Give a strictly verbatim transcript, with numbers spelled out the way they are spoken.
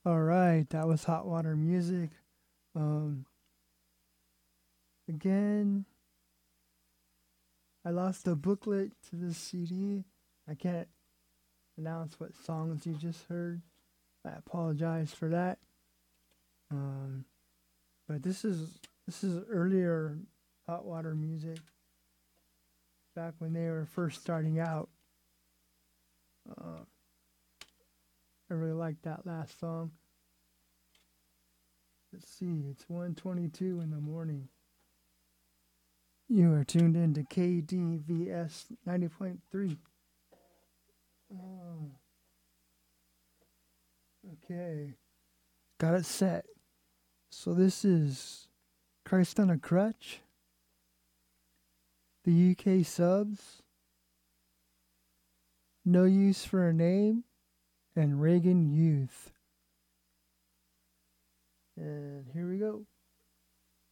All right, that was Hot Water Music. Um, again, I lost the booklet to this C D. I can't announce what songs you just heard. I apologize for that. Um, but this is this is earlier Hot Water Music, back when they were first starting out. Uh, I really like that last song. Let's see, it's one twenty-two in the morning. You are tuned in to K D V S ninety point three. Oh, okay, got it set. So this is Christ on a Crutch, the U K subs, No Use for a Name, and Reagan Youth. And here we go.